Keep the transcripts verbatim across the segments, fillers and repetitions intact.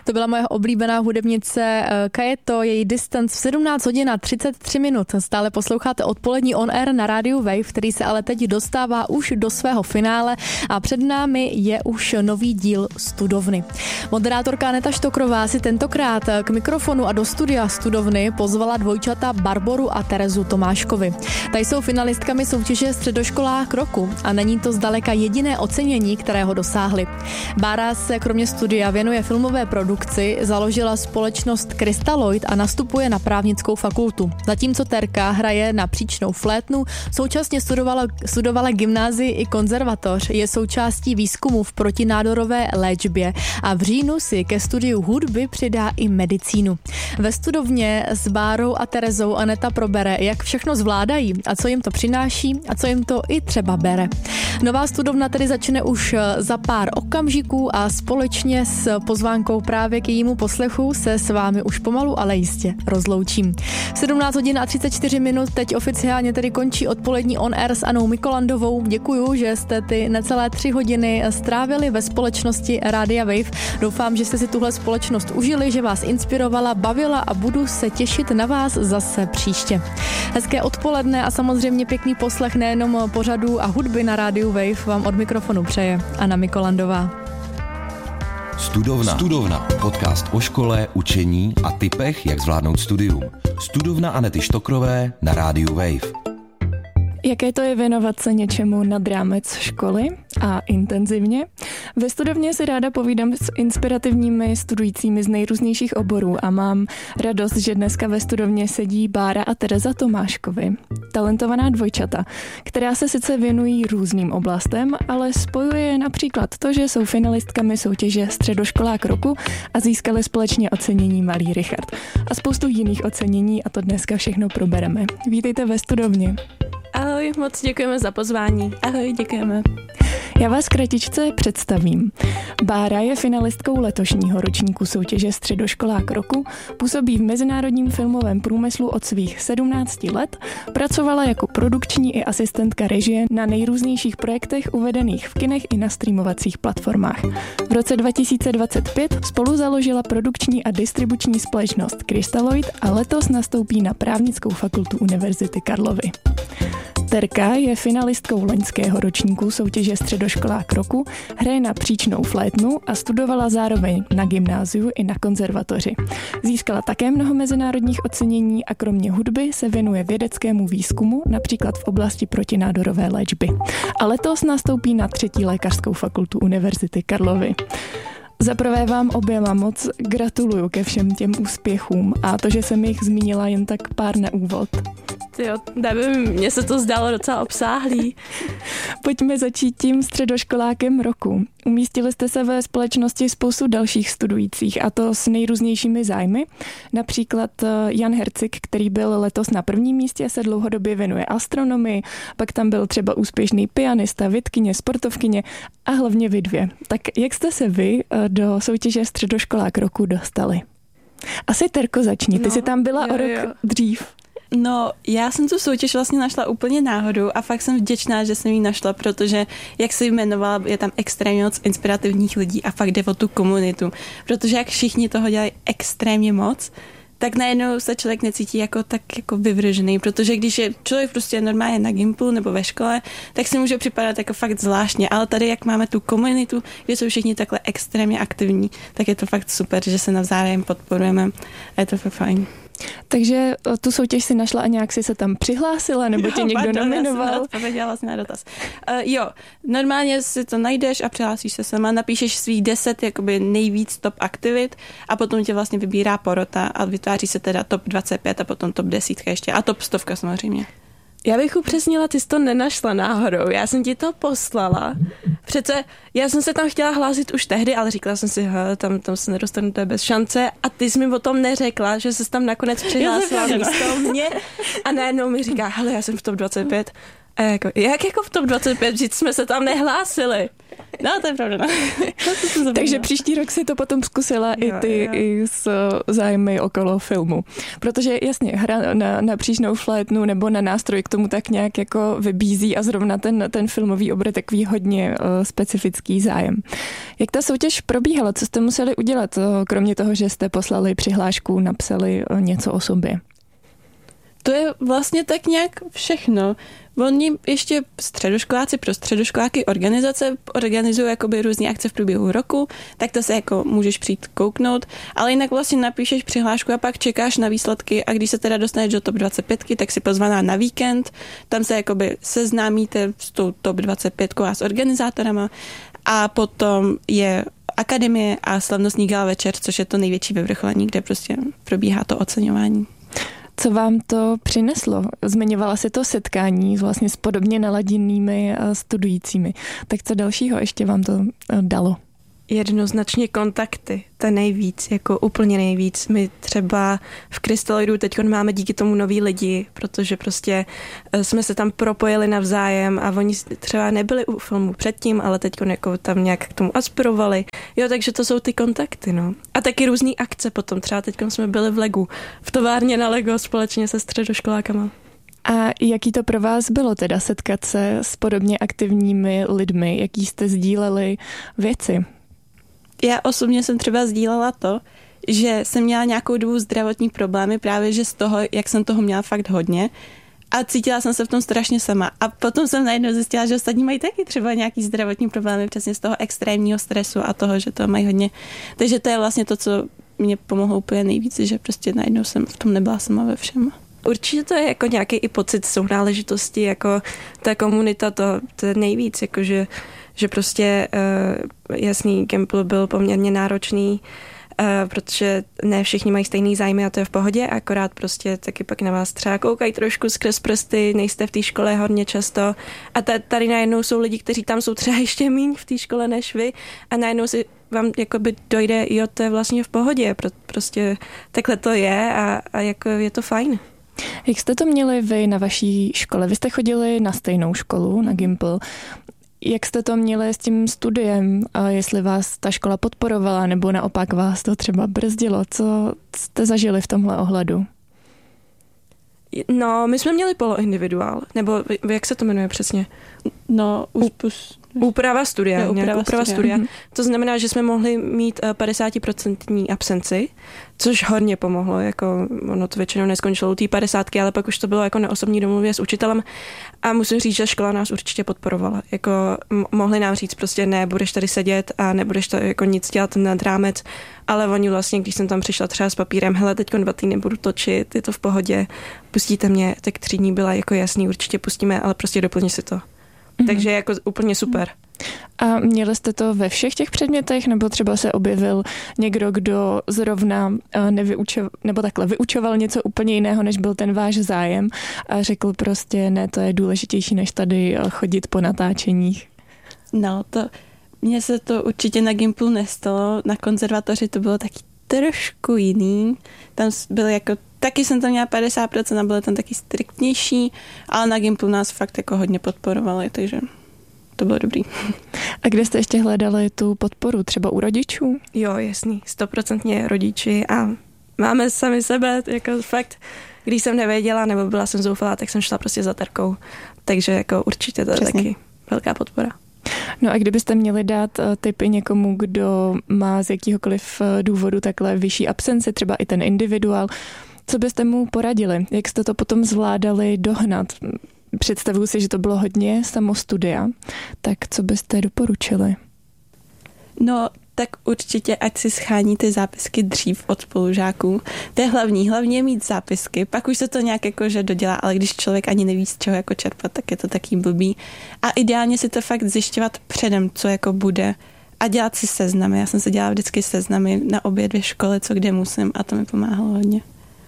To byla moje oblíbená hudebnice Kajeto, její Distance v sedmnáct hodin a třicet tři minut. Stále posloucháte odpolední On Air na rádiu Wave, který se ale teď dostává už do svého finále a před námi je už nový díl Studovny. Moderátorka Aneta Štokrová si tentokrát k mikrofonu a do studia Studovny pozvala dvojčata Barboru a Terezu Tomáškovi. Tady jsou finalistkami soutěže Středoškolák roku a není to zdaleka jediné ocenění, kterého dosáhli. Bára se kromě studia věnuje filmové produkci, založila společnost Crystalloid a nastupuje na právnickou fakultu. Zatímco Terka hraje na příčnou flétnu, současně studovala, studovala gymnázii i konzervatoř, je součástí výzkumu v protinádorové léčbě a v říjnu si ke studiu hudby přidá i medicínu. Ve studovně s Bárou a Terezou Aneta probere, jak všechno zvládají a co jim to přináší a co jim to i třeba bere. Nová studovna tedy začne už za pár okamžiků a společně s pozvánkou právě k jejímu poslechu se s vámi už pomalu, ale jistě rozloučím. sedmnáct hodin a třicet čtyři minut teď oficiálně tedy končí odpolední On Air s Anou Mikolandovou. Děkuju, že jste ty necelé tři hodiny strávili ve společnosti Rádia Wave. Doufám, že jste si tuhle společnost užili, že vás inspirovala, bavila a budu se těšit na vás zase příště. Hezké odpoledne a samozřejmě pěkný poslech nejenom pořadů a hudby na rádiu Wave vám od mikrofonu přeje Anna Mikolandová. Studovna. Studovna. Podcast o škole, učení a tipech, jak zvládnout studium. Studovna Anety Štokrové na rádiu Wave. Jaké to je věnovat se něčemu nad rámec školy a intenzivně? Ve studovně si ráda povídám s inspirativními studujícími z nejrůznějších oborů a mám radost, že dneska ve studovně sedí Bára a Tereza Tomáškovi, talentovaná dvojčata, která se sice věnují různým oblastem, ale spojuje je například to, že jsou finalistkami soutěže Středoškolák roku a získali společně ocenění Malý Richard. A spoustu jiných ocenění a to dneska všechno probereme. Vítejte ve studovně. Ahoj, moc děkujeme za pozvání. Ahoj, děkujeme. Já vás kratičce představím. Bára je finalistkou letošního ročníku soutěže Středoškolák roku, působí v mezinárodním filmovém průmyslu od svých sedmnácti let, pracovala jako produkční i asistentka režie na nejrůznějších projektech uvedených v kinech i na streamovacích platformách. V roce dva tisíce dvacet pět spolu založila produkční a distribuční společnost Crystalloid a letos nastoupí na právnickou fakultu Univerzity Karlovy. Terka je finalistkou loňského ročníku soutěže Středoškolák roku, hraje na příčnou flétnu a studovala zároveň na gymnáziu i na konzervatoři. Získala také mnoho mezinárodních ocenění a kromě hudby se věnuje vědeckému výzkumu, například v oblasti protinádorové léčby. A letos nastoupí na třetí lékařskou fakultu Univerzity Karlovy. Zaprvé vám oběma moc gratuluju ke všem těm úspěchům a to, že jsem jich zmínila jen tak pár na úvod. Jo, nevím, mně se to zdálo docela obsáhlý. Pojďme začít tím středoškolákem roku. Umístili jste se ve společnosti spoustu dalších studujících a to s nejrůznějšími zájmy. Například Jan Hercik, který byl letos na prvním místě, se dlouhodobě věnuje astronomii, pak tam byl třeba úspěšný pianista, vědkyně, sportovkyně a hlavně vy dvě. Tak jak jste se vy do soutěže Středoškolák roku dostali? Asi Terko začni, ty no, jsi tam byla jo, o rok jo. dřív. No, já jsem tu soutěž vlastně našla úplně náhodou a fakt jsem vděčná, že jsem ji našla, protože, jak se jmenovala, je tam extrémně moc inspirativních lidí a fakt jde o tu komunitu. Protože jak všichni toho dělají extrémně moc, tak najednou se člověk necítí jako tak jako vyvržený, protože když je člověk prostě normálně na gymplu nebo ve škole, tak si může připadat jako fakt zvláštně, ale tady jak máme tu komunitu, kde jsou všichni takhle extrémně aktivní, tak je to fakt super, že se navzájem podporujeme a je to fakt fajn. Takže tu soutěž si našla a nějak si se tam přihlásila, nebo tě jo, někdo pardon, nominoval? Já jsem odpověděla vlastně na dotaz. Uh, jo, normálně si to najdeš a přihlásíš se sama, napíšeš svých deset jakoby nejvíc top aktivit a potom tě vlastně vybírá porota a vytváří se teda top dvacet pět a potom top deset ještě a top stovka samozřejmě. Já bych upřesnila, ty jsi to nenašla náhodou, já jsem ti to poslala. Přece já jsem se tam chtěla hlásit už tehdy, ale říkala jsem si, hele, tam, tam se nedostanu, to je bez šance a ty jsi mi o tom neřekla, že jsi tam nakonec přihlásila místo mě a najednou mi říká, hele, já jsem v top dvacet pět A jako, jak jako v top dvacet pět, že jsme se tam nehlásili. No, to je pravda. No. Takže příští rok si to potom zkusila jo, i ty jo. i s zájmy okolo filmu. Protože jasně, hra na, na příšnou flétnu nebo na nástroj k tomu tak nějak jako vybízí a zrovna ten, ten filmový obor je takový hodně uh, specifický zájem. Jak ta soutěž probíhala? Co jste museli udělat, uh, kromě toho, že jste poslali přihlášku, napsali uh, něco o sobě? To je vlastně tak nějak všechno. Oni ještě středoškoláci pro středoškoláky organizace organizují jakoby různé akce v průběhu roku, tak to se jako můžeš přijít kouknout, ale jinak vlastně napíšeš přihlášku a pak čekáš na výsledky a když se teda dostaneš do top dvacet pět, tak si pozvaná na víkend, tam se jakoby seznámíte s tou top dvacet pět a s organizátorama a potom je akademie a slavnostní gala večer, což je to největší vyvrcholení, kde prostě probíhá to oceňování. Co vám to přineslo? Zmiňovala si to setkání vlastně s podobně naladěnými studujícími. Tak co dalšího ještě vám to dalo? Jednoznačně kontakty, to je nejvíc, jako úplně nejvíc. My třeba v Krystaloidu teď máme díky tomu nový lidi, protože prostě jsme se tam propojili navzájem a oni třeba nebyli u filmu předtím, ale teď jako tam nějak k tomu aspirovali. Jo, takže to jsou ty kontakty, no. A taky různý akce potom, třeba teď jsme byli v Legu, v továrně na Lego společně se středoškolákama. A jaký to pro vás bylo teda setkat se s podobně aktivními lidmi, jaký jste sdíleli věci? Já osobně jsem třeba sdílela to, že jsem měla nějakou dobu zdravotní problémy právě, že z toho, jak jsem toho měla fakt hodně a cítila jsem se v tom strašně sama. A potom jsem najednou zjistila, že ostatní mají taky třeba nějaký zdravotní problémy přesně z toho extrémního stresu a toho, že to mají hodně. Takže to je vlastně to, co mě pomohlo úplně nejvíc, že prostě najednou jsem v tom nebyla sama ve všem. Určitě to je jako nějaký i pocit sounáležitosti, jako ta komunita, to, to je nejvíc, jakože že prostě uh, jasný, Gimpl byl poměrně náročný, uh, protože ne všichni mají stejný zájmy a to je v pohodě, akorát prostě taky pak na vás třeba koukají trošku skrz prsty, nejste v té škole hodně často a tady najednou jsou lidi, kteří tam jsou třeba ještě míň v té škole než vy a najednou si vám jakoby dojde, jo, to je vlastně v pohodě, prostě takhle to je a, a jako je to fajn. Jak jste to měli vy na vaší škole? Vy jste chodili na stejnou školu, na Gimpl. Jak jste to měli s tím studiem? A jestli vás ta škola podporovala, nebo naopak vás to třeba brzdilo? Co jste zažili v tomhle ohledu? No, my jsme měli poloindividuál, nebo jak se to jmenuje přesně? No, úspus. Úprava studia. Jo, úprava, úprava studia. studia. To znamená, že jsme mohli mít padesát procent absenci, což hodně pomohlo. Jako ono to většinou neskončilo u té padesátky, ale pak už to bylo jako na osobní domluvě s učitelem. A musím říct, že škola nás určitě podporovala. Jako mohli nám říct prostě ne, budeš tady sedět a nebudeš to jako nic dělat nad rámec. Ale oni vlastně, když jsem tam přišla třeba s papírem, hele, teď dva týdny budu točit, je to v pohodě, pustíte mě, tak tři dní byla jako jasný, určitě pustíme, ale prostě doplni si to. Mm-hmm. Takže jako úplně super. A měli jste to ve všech těch předmětech, nebo třeba se objevil někdo, kdo zrovna nevyučoval, nebo takhle vyučoval něco úplně jiného, než byl ten váš zájem a řekl prostě, ne, to je důležitější, než tady chodit po natáčeních? No, to mně se to určitě na Gimplu nestalo, na konzervatoři to bylo taky trošku jiný, tam byl jako taky jsem tam měla padesát procent a byly tam taky striktnější, ale na Gimplu nás fakt jako hodně podporovali, takže to bylo dobrý. A kde jste ještě hledali tu podporu? Třeba u rodičů? Jo, jasný, stoprocentně rodiči a máme sami sebe, jako fakt, když jsem nevěděla nebo byla jsem zoufalá, tak jsem šla prostě za Terkou, takže jako určitě to je Přesně. taky velká podpora. No a kdybyste měli dát tipy někomu, kdo má z jakýhokoliv důvodu takhle vyšší absenci, třeba i ten individuál, co byste mu poradili? Jak jste to potom zvládali dohnat? Představuji si, že to bylo hodně samostudia, tak co byste doporučili? No, tak určitě, ať si schání ty zápisky dřív od spolužáků. To je hlavní, hlavně mít zápisky, pak už se to nějak jako, že dodělá, ale když člověk ani neví, z čeho jako čerpat, tak je to taky blbý. A ideálně si to fakt zjišťovat předem, co jako bude a dělat si seznamy. Já jsem se dělala vždycky seznamy na obě dvě školy, co kde musím a to mi pomáhalo hodně.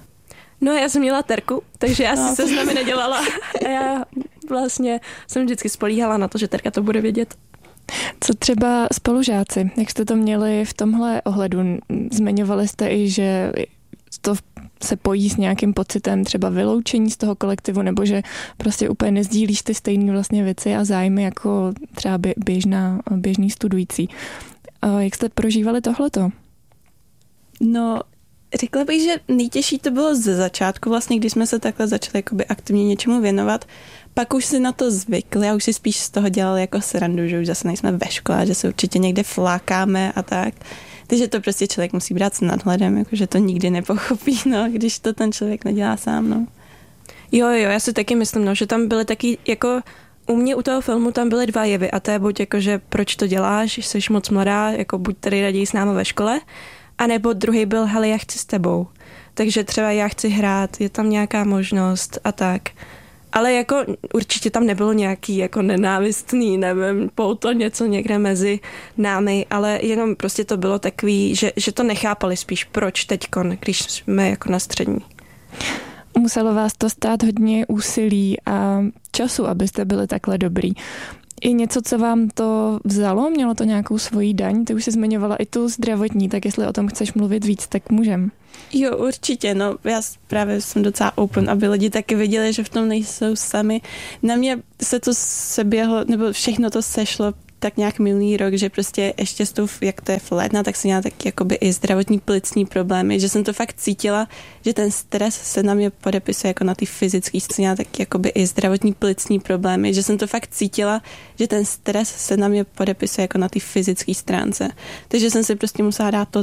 No já jsem měla Terku, takže já si no. seznamy nedělala. A já vlastně jsem vždycky spolíhala na to, že Terka to bude vědět. Co třeba spolužáci? Jak jste to měli v tomhle ohledu? Zmiňovali jste i, že to se pojí s nějakým pocitem třeba vyloučení z toho kolektivu, nebo že prostě úplně nezdílíš ty stejné vlastně věci a zájmy jako třeba běžná, běžný studující. Jak jste prožívali tohleto? No, řekla bych, že nejtěžší to bylo ze začátku, vlastně, když jsme se takhle začali jakoby aktivně něčemu věnovat. Pak už si na to zvykli a už si spíš z toho dělali jako srandu, že už zase nejsme ve škole, že se určitě někde flákáme a tak. Takže to prostě člověk musí brát s nadhledem, jakože to nikdy nepochopí, no, když to ten člověk nedělá sám, no. Jo, jo, já si taky myslím, no, že tam byly taky, jako u mě u toho filmu tam byly dva jevy a to je buď jako, že proč to děláš, jsi moc mladá, jako buď tady raději s námi ve škole, anebo druhý byl, hele, já chci s tebou. Takže třeba já chci hrát, je tam nějaká možnost a tak. Ale jako určitě tam nebylo nějaký jako nenávistný, nevím, pouto něco někde mezi námi, ale jenom prostě to bylo takový, že, že to nechápali spíš, proč teďkon, když jsme jako na střední. Muselo vás to stát hodně úsilí a času, abyste byli takhle dobrý. I něco, co vám to vzalo? Mělo to nějakou svoji daň? Ty už jsi zmiňovala i tu zdravotní, tak jestli o tom chceš mluvit víc, tak můžem. Jo, určitě, no, já právě jsem docela open, aby lidi taky viděli, že v tom nejsou sami. Na mě se to seběhlo, nebo všechno to sešlo tak nějak minulý rok, že prostě ještě s tou, jak to je flétna, tak jsem měla taky jakoby i zdravotní plicní problémy, že jsem to fakt cítila, že ten stres se na mě podepisuje jako na ty fyzický scéně, tak jakoby i zdravotní plicní problémy, že jsem to fakt cítila, že ten stres se na mě podepisuje jako na ty fyzické stránce. Takže jsem si prostě musela dát to